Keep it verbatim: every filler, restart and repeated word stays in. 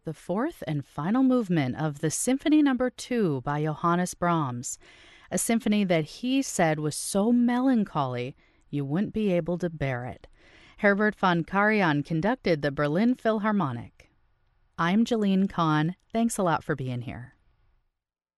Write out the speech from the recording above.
the fourth and final movement of the Symphony Number Two by Johannes Brahms, a symphony that he said was so melancholy you wouldn't be able to bear it. Herbert von Karajan conducted the Berlin Philharmonic. I'm Jeline Kahn. Thanks a lot for being here.